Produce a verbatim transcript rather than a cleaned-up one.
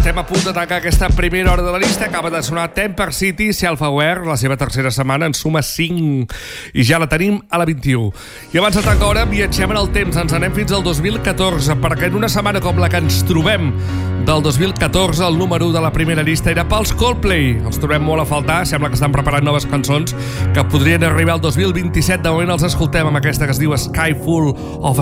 estem a punt de tancar aquesta primera hora de la llista. Acaba de sonar Temper City, Self-Aware, la seva tercera setmana, en suma cinc, i ja la tenim a la vint-i-u. I abans de tancar hora, viatgem en el temps, ens anem fins al dos mil catorze, perquè en una setmana com la que ens trobem del dos mil catorze, el número u de la primera llista era pels Coldplay. Els trobem molt a faltar, sembla que estan preparant noves cançons que podrien arribar al dos mil vint-i-set. De moment els escoltem amb aquesta que es diu Sky Full of